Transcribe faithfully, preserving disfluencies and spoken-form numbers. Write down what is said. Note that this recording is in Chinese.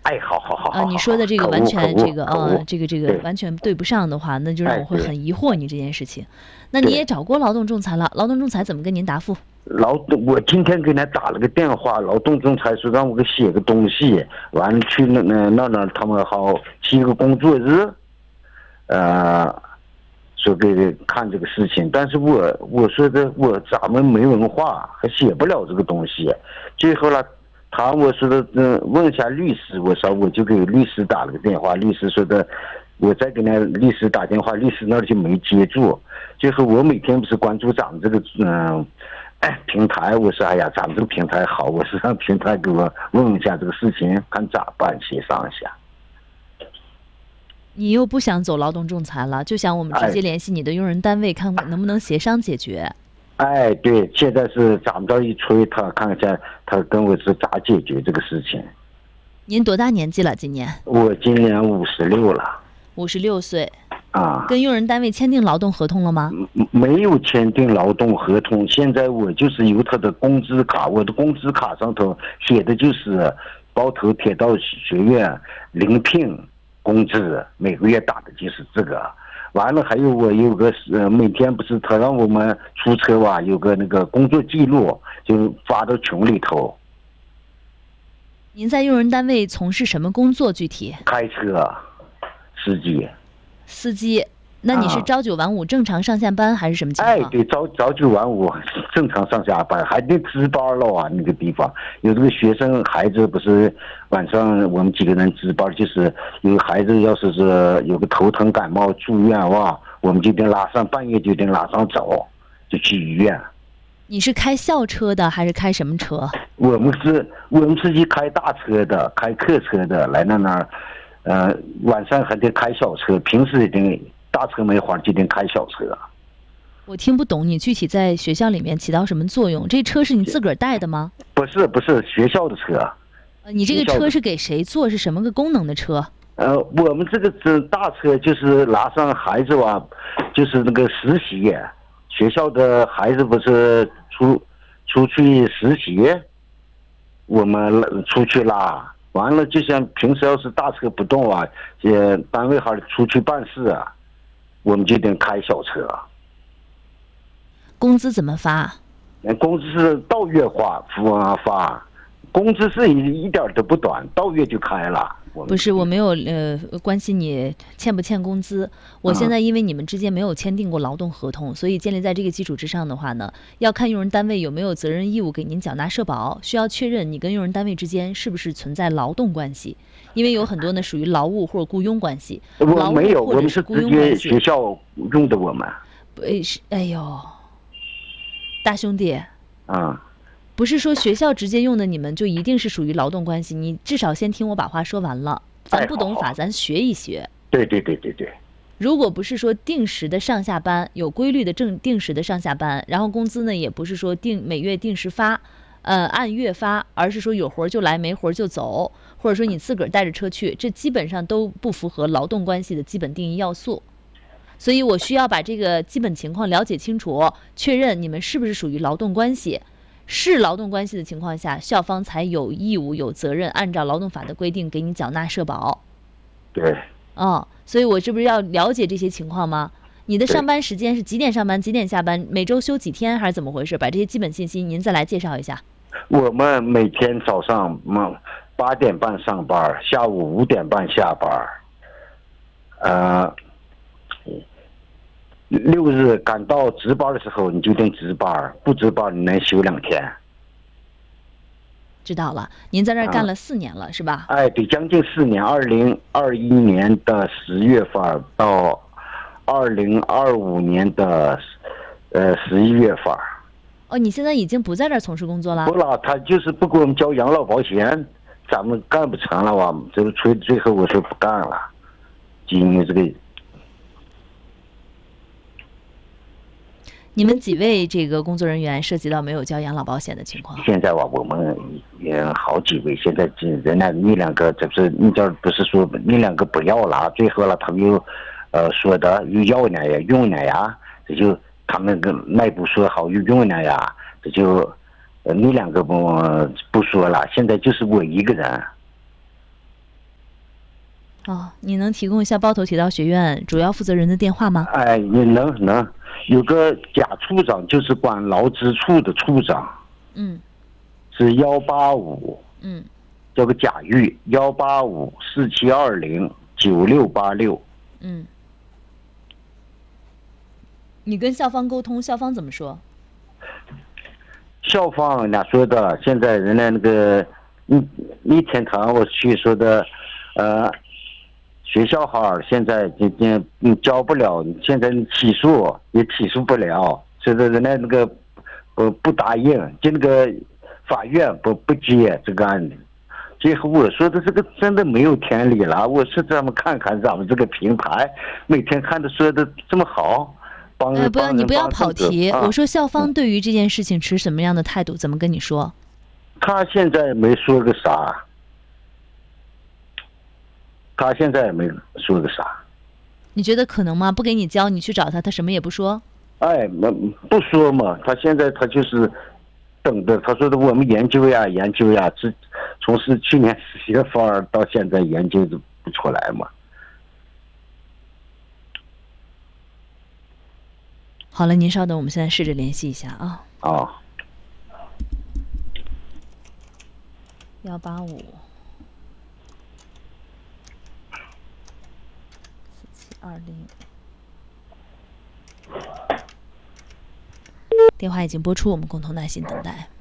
哎，好好好好啊，你说的这个完全这个呃，这个这个对完全对不上的话，那就让我会哎很疑惑你这件事情。那你也找过劳动仲裁了，劳动仲裁怎么跟您答复？ 劳动，我今天给他打了个电话，劳动仲裁说让我给写个东西，完了去那那那那他们好七个工作日，呃，说给看这个事情，但是我我说的我咱们没文化，还写不了这个东西。最后了，他我说的嗯问一下律师，我说我就给律师打了个电话，律师说的，我再给那律师打电话，律师那儿就没接住。最后我每天不是关注咱们这个嗯。哎，平台，我说，哎呀，咱们这个平台好，我是让平台给我问一下这个事情，看咋办，协商一下。 你又不想走劳动仲裁了，就想我们直接联系你的用人单位，看能不能协商解决。 哎，对，现在是咱们这一催他，看一下他跟我是咋解决这个事情。 您多大年纪了？今年？ 我今年五十六了。 五十六岁。 啊， 跟用人单位签订劳动合同了吗？ 没有签订劳动合同，现在我就是有他的工资卡，我的工资卡上头写的就是包头铁道学院临聘工资，每个月打的就是这个。完了还有我有个呃每天不是他让我们出车吧，有个那个工作记录就发到群里头。 您在用人单位从事什么工作？具体？ 开车司机。 司机，那你是朝九晚五正常上下班还是什么情况？ 哎，对，朝朝九晚五正常上下班，还得值班了啊！那个地方有这个学生孩子，不是晚上我们几个人值班，就是有孩子要是是有个头疼感冒住院哇，我们就得拉上，半夜就得拉上走，就去医院。 你是开校车的还是开什么车？ 我们是我们自己开大车的，开客车的，来那那儿。呃，晚上还得开小车，平时一定大车没话就得开小车。 我听不懂你具体在学校里面起到什么作用？这车是你自个儿带的吗？ 不是，不是学校的车。 呃，你这个车是给谁坐？是什么个功能的车？ 呃，我们这个这大车就是拉上孩子吧，就是那个实习，学校的孩子不是出出去实习，我们出去拉。完了，就像平时要是大车不动啊，呃，单位还出去办事啊，我们就得开小车。 工资怎么发？ 工资是到月发发，工资是一一点都不短，到月就开了。 不是，我没有呃关心你欠不欠工资。我现在因为你们之间没有签订过劳动合同，所以建立在这个基础之上的话呢，要看用人单位有没有责任义务给您缴纳社保，需要确认你跟用人单位之间是不是存在劳动关系，因为有很多呢属于劳务或者雇佣关系。 我没有， 我们是直接学校用的我们。 哎是，哎呦，大兄弟。 啊。 不是说学校直接用的你们就一定是属于劳动关系，你至少先听我把话说完了。咱不懂法，咱学一学。 对对对对对。 如果不是说定时的上下班，有规律的正定时的上下班，然后工资呢也不是说定每月定时发，呃按月发，而是说有活就来没活就走，或者说你自个儿带着车去，这基本上都不符合劳动关系的基本定义要素。所以我需要把这个基本情况了解清楚，确认你们是不是属于劳动关系。是劳动关系的情况下，校方才有义务有责任按照劳动法的规定给你缴纳社保。 对。 哦，所以我这不是要了解这些情况吗？你的上班时间是几点上班几点下班，每周休几天还是怎么回事？把这些基本信息您再来介绍一下。 我们每天早上嗯八点半上班，下午五点半下班。呃六日赶到值班的时候，你就得值班，不值班你能休两天。 知道了，您在这儿干了四年了、啊、是吧？ 哎，对，将近四年，二零二一年的十月份到二零二五年的呃十一月份。 哦，你现在已经不在这儿从事工作了？ 不了，他就是不给我们交养老保险，咱们干不成了哇，这个最最后我说不干了，因为这个。 你们几位这个工作人员涉及到没有交养老保险的情况？ 现在吧，我们也好几位，现在人家那两个，这不是你这不是说那两个不要了，最后了他们又，呃说的又要呢呀，用呢呀，这就他们跟内部说好又用呢呀，这就，呃那两个不不说了，现在就是我一个人。 哦，你能提供一下包头铁道学院主要负责人的电话吗？ 哎，你能能有个贾处长，就是管劳资处的处长， 嗯是幺八五， 嗯， 叫个贾玉，幺八五四七二零九六八六。 嗯，你跟校方沟通，校方怎么说？ 校方人家说的，现在人家那个，嗯，那天他我去说的，呃，学校号现在今天嗯交不了，现在你起诉也起诉不了，所以说人家那个不不答应，就那个法院不不接这个案子。结果我说的这个真的没有天理了，我说咱们看看咱们这个平台，每天看的说的这么好。 呃，不要你不要跑题。 啊、 我说校方对于这件事情持什么样的态度？怎么跟你说？ 他现在没说个啥，他现在也没说个啥。 你觉得可能吗？不给你交，你去找他，他什么也不说？ 哎，不说嘛，他现在他就是等着。他说的我们研究呀研究呀，是从是去年十月份到现在研究的不出来嘛。 好了，您稍等，我们现在试着联系一下啊。 啊。 幺八五四七二零，电话已经拨出，我们共同耐心等待。